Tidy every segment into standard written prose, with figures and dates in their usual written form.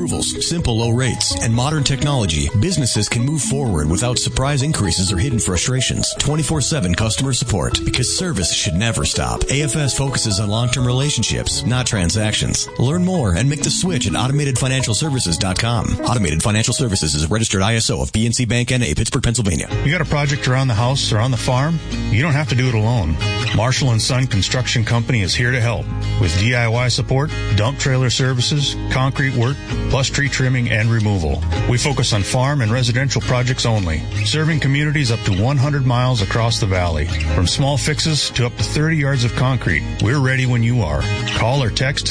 approvals, simple low rates, and modern technology, businesses can move forward without surprise increases or hidden frustrations. 24/7 customer support, because service should never stop. AFS focuses on long-term relationships, not transactions. Learn more and make the switch at automatedfinancialservices.com. Automated Financial Services is a registered ISO of PNC Bank N.A., Pittsburgh, Pennsylvania. You got a project around the house or on the farm? You don't have to do it alone. Marshall & Son Construction Company is here to help with DIY support, dump trailer services, concrete work, plus tree trimming and removal. We focus on farm and residential projects only, serving communities up to 100 miles across the valley. From small fixes to up to 30 yards of concrete, we're ready when you are. Call or text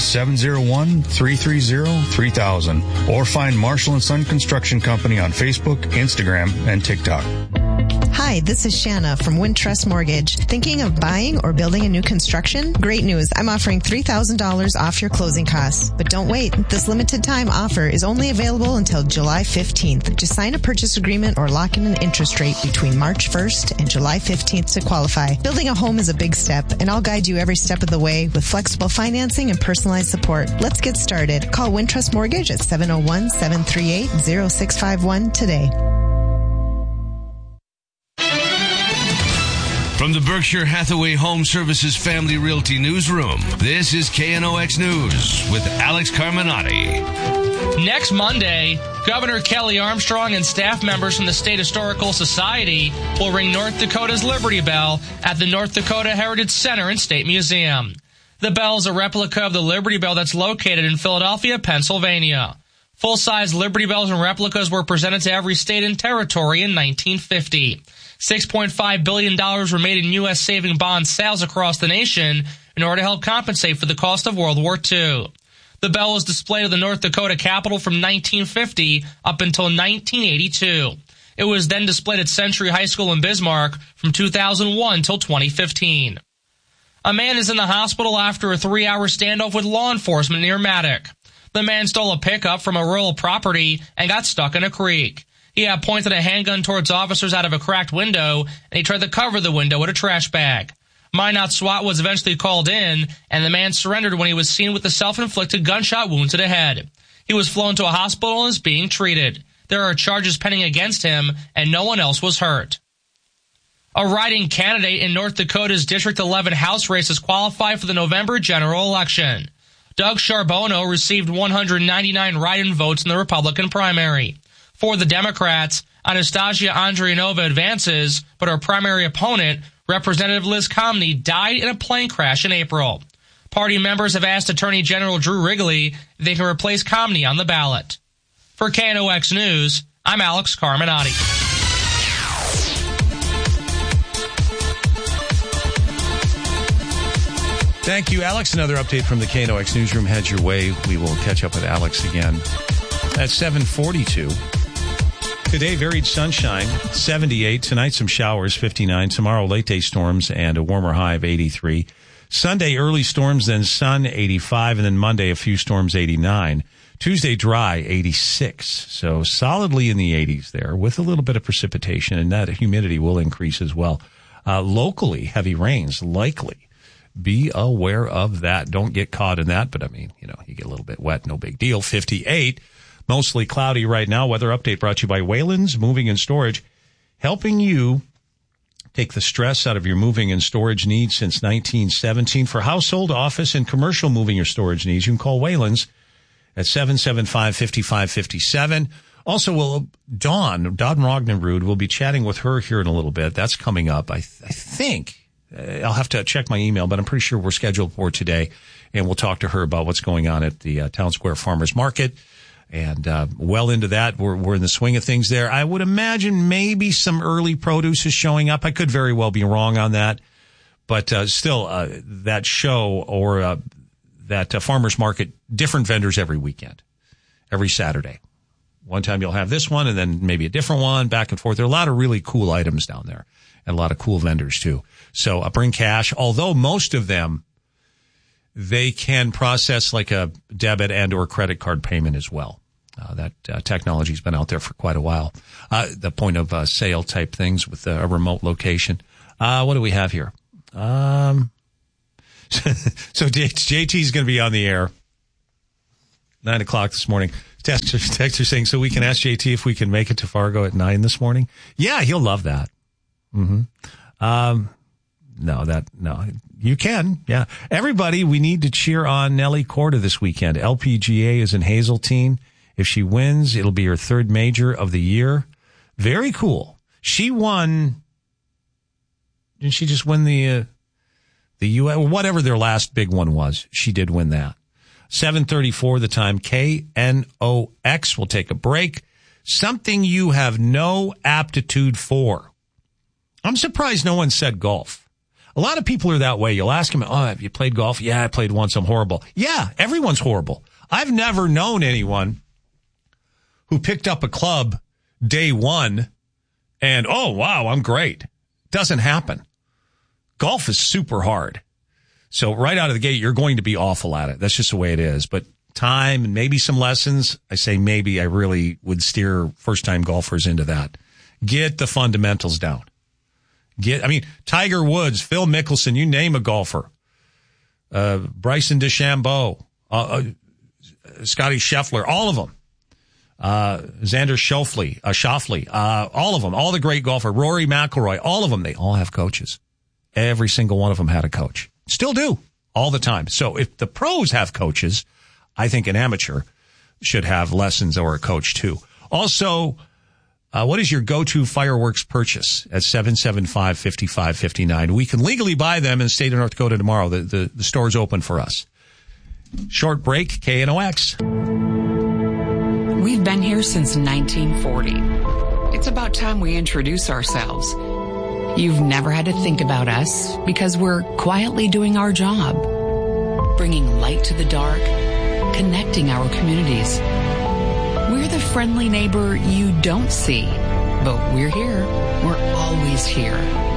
701-330-3000 or find Marshall & Son Construction Company on Facebook, Instagram, and TikTok. Hi, this is Shanna from Wintrust Mortgage. Thinking of buying or building a new construction? Great news. I'm offering $3,000 off your closing costs. But don't wait. This limited time offer is only available until July 15th. Just sign a purchase agreement or lock in an interest rate between March 1st and July 15th to qualify. Building a home is a big step, and I'll guide you every step of the way with flexible financing and personalized support. Let's get started. Call Wintrust Mortgage at 701-738-0651 today. From the Berkshire Hathaway Home Services Family Realty Newsroom, this is KNOX News with Alex Carminati. Next Monday, Governor Kelly Armstrong and staff members from the State Historical Society will ring North Dakota's Liberty Bell at the North Dakota Heritage Center and State Museum. The bell is a replica of the Liberty Bell that's located in Philadelphia, Pennsylvania. Full-size Liberty Bells and replicas were presented to every state and territory in 1950. $6.5 billion were made in U.S. saving bond sales across the nation in order to help compensate for the cost of World War II. The bell was displayed at the North Dakota Capitol from 1950 up until 1982. It was then displayed at Century High School in Bismarck from 2001 till 2015. A man is in the hospital after a 3-hour standoff with law enforcement near Maddock. The man stole a pickup from a rural property and got stuck in a creek. He had pointed a handgun towards officers out of a cracked window, and he tried to cover the window with a trash bag. Minot SWAT was eventually called in, and the man surrendered when he was seen with a self-inflicted gunshot wound to the head. He was flown to a hospital and is being treated. There are charges pending against him, and no one else was hurt. A write-in candidate in North Dakota's District 11 House race has qualified for the November general election. Doug Charbonneau received 199 write-in votes in the Republican primary. For the Democrats, Anastasia Andrianova advances, but her primary opponent, Representative Liz Comney, died in a plane crash in April. Party members have asked Attorney General Drew Wrigley if they can replace Comney on the ballot. For KNOX News, I'm Alex Carminati. Thank you, Alex. Another update from the KNOX Newsroom heads your way. We will catch up with Alex again at 7:42. Today, varied sunshine, 78. Tonight, some showers, 59. Tomorrow, late day storms and a warmer high of 83. Sunday, early storms, then sun, 85. And then Monday, a few storms, 89. Tuesday, dry, 86. So solidly in the 80s there with a little bit of precipitation, and that humidity will increase as well. Locally, heavy rains likely. Be aware of that. Don't get caught in that. But, I mean, you get a little bit wet, no big deal. 58. Mostly cloudy right now. Weather update brought to you by Wayland's Moving and Storage, helping you take the stress out of your moving and storage needs since 1917. For household, office, and commercial moving or storage needs, you can call Wayland's at 775-5557. Also, Dawn Rognerud, we'll be chatting with her here in a little bit. That's coming up, I think. I'll have to check my email, but I'm pretty sure we're scheduled for today, and we'll talk to her about what's going on at the Town Square Farmers Market. And well into that, we're in the swing of things there. I would imagine maybe some early produce is showing up. I could very well be wrong on that. But still, that show or that farmer's market, different vendors every weekend, every Saturday. One time you'll have this one and then maybe a different one, back and forth. There are a lot of really cool items down there and a lot of cool vendors too. So bring cash, although most of them, they can process like a debit and or credit card payment as well. That technology's been out there for quite a while. The point of sale type things with a remote location. What do we have here? So JT's going to be on the air 9 o'clock this morning. Texter saying, so we can ask JT if we can make it to Fargo at 9 this morning. Yeah, he'll love that. No, you can. Yeah. Everybody, we need to cheer on Nelly Korda this weekend. LPGA is in Hazeltine. If she wins, it'll be her third major of the year. Very cool. She won. Didn't she just win the U.S., whatever their last big one was? She did win that. 7:34 the time. KNOX. We'll take a break. Something you have no aptitude for. I'm surprised no one said golf. A lot of people are that way. You'll ask them, oh, have you played golf? Yeah, I played once. I'm horrible. Yeah, everyone's horrible. I've never known anyone who picked up a club day one and, oh, wow, I'm great. Doesn't happen. Golf is super hard. So right out of the gate, you're going to be awful at it. That's just the way it is. But time and maybe some lessons, I say maybe, I really would steer first-time golfers into that. Get the fundamentals down. Tiger Woods, Phil Mickelson, you name a golfer. Bryson DeChambeau, Scotty Scheffler, all of them. Xander Schauffele, all of them, all the great golfers. Rory McIlroy, all of them, they all have coaches. Every single one of them had a coach. Still do, all the time. So if the pros have coaches, I think an amateur should have lessons or a coach too. Also, what is your go-to fireworks purchase at 775-5559? We can legally buy them in the state of North Dakota tomorrow. The store's open for us. Short break, KNOX. We've been here since 1940. It's about time we introduce ourselves. You've never had to think about us because we're quietly doing our job, bringing light to the dark, connecting our communities. We're the friendly neighbor you don't see, but we're here. We're always here.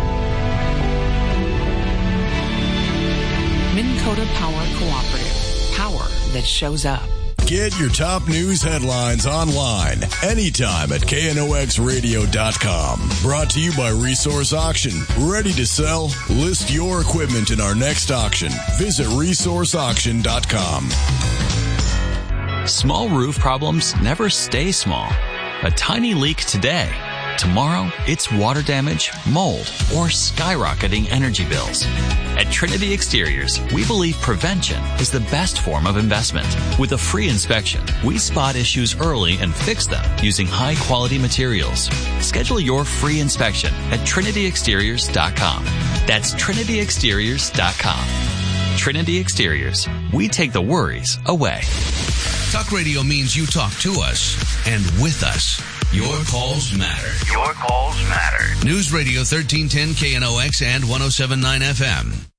Minn Kota Power Cooperative. Power that shows up. Get your top news headlines online anytime at KNOXradio.com. Brought to you by Resource Auction. Ready to sell? List your equipment in our next auction. Visit resourceauction.com. Small roof problems never stay small. A tiny leak today. Tomorrow, it's water damage, mold, or skyrocketing energy bills. At Trinity Exteriors, we believe prevention is the best form of investment. With a free inspection, we spot issues early and fix them using high-quality materials. Schedule your free inspection at trinityexteriors.com. That's trinityexteriors.com. Trinity Exteriors. We take the worries away. Talk radio means you talk to us and with us. Your calls matter. Your calls matter. News Radio 1310 KNOX and 107.9 FM.